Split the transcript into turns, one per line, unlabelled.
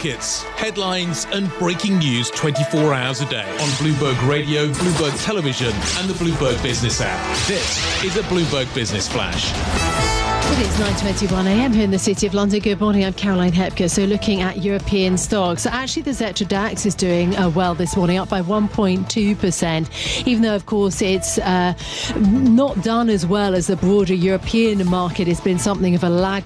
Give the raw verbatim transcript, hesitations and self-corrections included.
markets, headlines and breaking news twenty-four hours a day on Bloomberg Radio, Bloomberg Television and the Bloomberg Business app. This is a Bloomberg Business Flash.
It is nine twenty-one a m here in the City of London. Good morning, I'm Caroline Hepker. So looking at European stocks, so actually the Xetra DAX is doing uh, well this morning, up by one point two percent, even though, of course, it's uh, not done as well as the broader European market. It's been something of a lag